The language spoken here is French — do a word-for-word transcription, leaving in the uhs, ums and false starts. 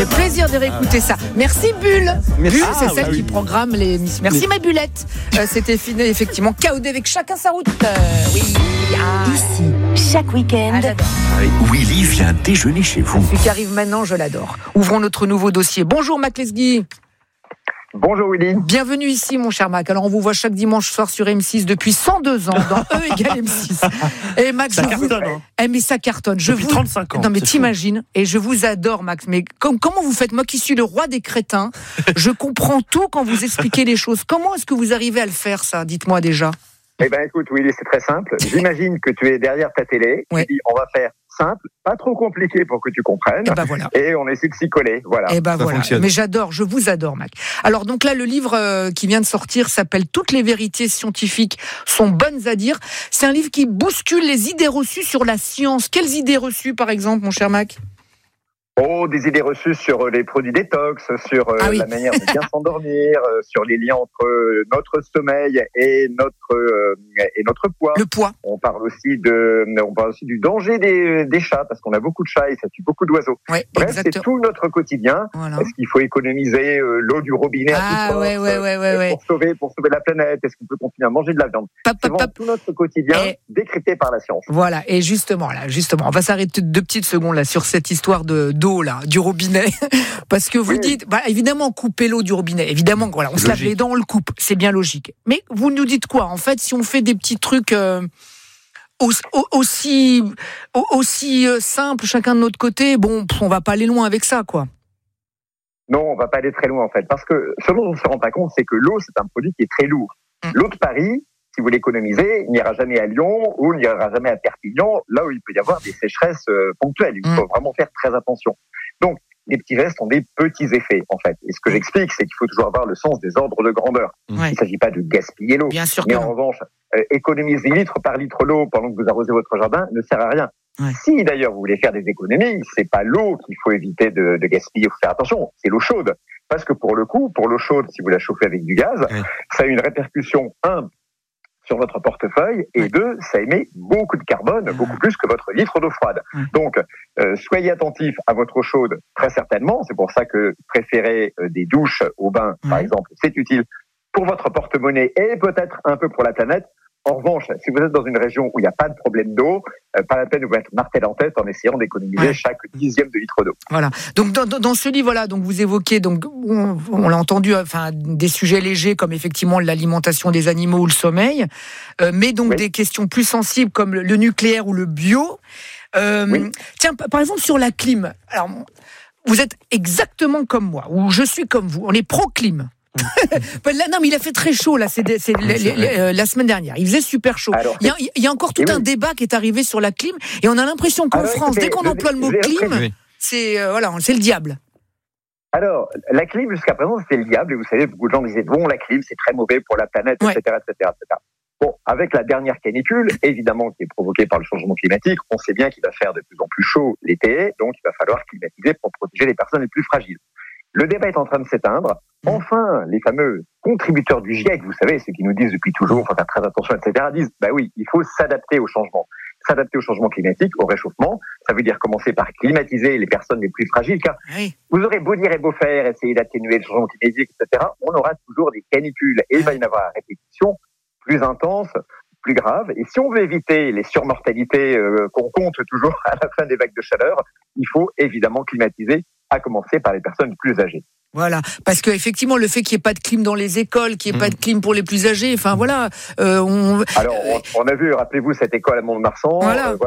plaisir de réécouter ça. Merci Bulle. Merci. Bulle, c'est Ah, celle bah qui oui. programme les missions. Merci ma Bullette. Euh, c'était fini, effectivement K O D avec chacun sa route. Euh, oui. Ah, Ici, chaque week-end, ah, j'adore. Willy vient déjeuner chez vous. Celui qui arrive maintenant, je l'adore. Ouvrons notre nouveau dossier. Bonjour Mac Lesguy. Bonjour Willy. Bienvenue ici, mon cher Mac. Alors, on vous voit chaque dimanche soir sur M six depuis cent deux ans, dans E égale M six. Et Max, Ça je vous... cartonne, hein. Eh, mais ça cartonne. Je Depuis vous... trente-cinq ans. Non, mais c'est t'imagines. Et je vous adore, Max. Mais com- comment vous faites? Moi qui suis le roi des crétins, je comprends tout quand vous expliquez les choses. Comment est-ce que vous arrivez à le faire, ça? Dites-moi déjà. Eh ben écoute Willy, c'est très simple. J'imagine que tu es derrière ta télé. Ouais. Tu dis, on va faire simple, pas trop compliqué pour que tu comprennes. Et ben voilà. Et on essaie de s'y coller. Voilà. Eh ben Ça voilà. fonctionne. Mais j'adore, je vous adore, Mac. Alors donc là, le livre euh, qui vient de sortir s'appelle Toutes les vérités scientifiques sont bonnes à dire. C'est un livre qui bouscule les idées reçues sur la science. Quelles idées reçues, par exemple, mon cher Mac? Oh, des idées reçues sur euh, les produits détox, sur euh, Ah oui. la manière de bien s'endormir, euh, sur les liens entre euh, notre sommeil et notre euh, et notre poids. Le poids. On parle aussi de, on parle aussi du danger des, des chats parce qu'on a beaucoup de chats et ça tue beaucoup d'oiseaux. Ouais, Bref, c'est exactement. tout notre quotidien. Voilà. Est-ce qu'il faut économiser euh, l'eau du robinet à Ah toute force, ouais, ouais, ouais, ouais, euh, ouais. pour sauver pour sauver la planète? Est-ce qu'on peut continuer à manger de la viande? Pap, C'est pap, vraiment pap. tout notre quotidien Et- décrypté par la science. Voilà, et justement, là, justement, on va s'arrêter deux petites secondes là sur cette histoire de d'eau là, du robinet, parce que vous Oui. dites, bah, évidemment, couper l'eau du robinet, évidemment, voilà, on C'est se lave logique. les dents, on le coupe, c'est bien logique. Mais vous nous dites quoi, en fait, si on fait des petits trucs euh, aussi aussi, aussi euh, simples, chacun de notre côté, bon, pff, on va pas aller loin avec ça, quoi. Non, on va pas aller très loin en fait, parce que ce dont on ne se rend pas compte, c'est que l'eau, c'est un produit qui est très lourd. Mm. L'eau de Paris, si vous l'économisez, n'ira jamais à Lyon ou n'ira jamais à Perpignan, là où il peut y avoir des sécheresses euh, ponctuelles. Il Mm. faut vraiment faire très attention. Donc, les petits gestes ont des petits effets en fait. Et ce que j'explique, c'est qu'il faut toujours avoir le sens des ordres de grandeur. Ouais. Il ne s'agit pas de gaspiller l'eau. Bien sûr que Mais en non. revanche, euh, économiser litre par litre d'eau pendant que vous arrosez votre jardin ne sert à rien. Ouais. Si d'ailleurs vous voulez faire des économies, c'est pas l'eau qu'il faut éviter de, de gaspiller, il faut faire attention, c'est l'eau chaude. Parce que pour le coup, pour l'eau chaude, si vous la chauffez avec du gaz, Ouais. ça a une répercussion, un, sur votre portefeuille, et Ouais. deux, ça émet beaucoup de carbone, Ouais. beaucoup plus que votre litre d'eau froide. Ouais. Donc, euh, soyez attentifs à votre eau chaude, très certainement. C'est pour ça que préférer euh, des douches au bain, par Ouais. exemple, c'est utile pour votre porte-monnaie et peut-être un peu pour la planète. En revanche, si vous êtes dans une région où il n'y a pas de problème d'eau, euh, pas la peine de vous mettre martel en tête en essayant d'économiser Ouais. chaque dixième de litre d'eau. Voilà. Donc dans, dans- dans ce livre-là, donc vous évoquez, donc on, on l'a entendu, enfin des sujets légers comme effectivement l'alimentation des animaux ou le sommeil, euh, mais donc Oui. des questions plus sensibles comme le, le nucléaire ou le bio. Euh, Oui. Tiens, p- par exemple sur la clim. Alors vous êtes exactement comme moi, ou je suis comme vous. On est pro-clim. Ben là, non, mais il a fait très chaud là. C'est, des- c'est les- les- les- euh, la semaine dernière. Il faisait super chaud. Alors, Il y a, il y a encore tout Et un oui. débat qui est arrivé sur la clim, et on a l'impression qu'en Alors, France, écoutez, dès qu'on je- emploie le mot je vais clim, répondre. Oui. c'est euh, voilà, c'est le diable. Alors, la clim, jusqu'à présent, c'était le diable. Et vous savez, beaucoup de gens disaient, bon, la clim, c'est très mauvais pour la planète, Ouais. et cetera, et cetera, et cetera. Bon, avec la dernière canicule, évidemment, qui est provoquée par le changement climatique, on sait bien qu'il va faire de plus en plus chaud l'été, donc il va falloir climatiser pour protéger les personnes les plus fragiles. Le débat est en train de s'éteindre. Enfin, les fameux contributeurs du GIEC, vous savez, ceux qui nous disent depuis toujours, faut faire très attention, et cetera, disent, bah oui, il faut s'adapter au changement. S'adapter au changement climatique, au réchauffement, ça veut dire commencer par climatiser les personnes les plus fragiles, car Oui. vous aurez beau dire et beau faire, essayer d'atténuer le changement climatique, et cetera, on aura toujours des canicules. Et il va y en avoir à répétition plus intense, plus grave. Et si on veut éviter les surmortalités euh, qu'on compte toujours à la fin des vagues de chaleur, il faut évidemment climatiser, à commencer par les personnes plus âgées. Voilà, parce que effectivement, le fait qu'il n'y ait pas de clim dans les écoles, qu'il n'y ait Mmh. pas de clim pour les plus âgés, enfin voilà, euh, on... Alors, on, on a vu, rappelez-vous, cette école à Mont-de-Marsan, Voilà. euh,